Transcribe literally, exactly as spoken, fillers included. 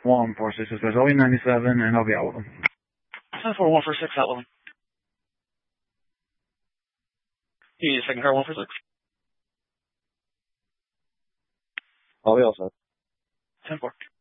one four six six, O E ninety-seven, and I'll be out with them. ten four one four six, out with them. You need a second car, one four six? I'll be all set. ten four.